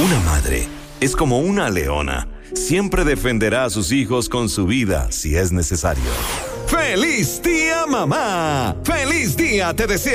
Una madre es como una leona. Siempre defenderá a sus hijos con su vida si es necesario. ¡Feliz día, mamá! ¡Feliz día te deseo!